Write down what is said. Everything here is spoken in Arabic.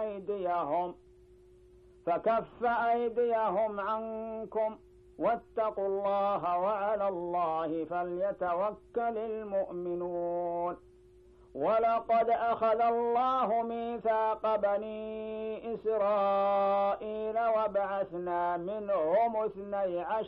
أيديهم عنكم واتقوا الله وعلى الله فليتوكل المؤمنون. ولقد أخذ الله ميثاق بني إسرائيل وبعثنا منهم 12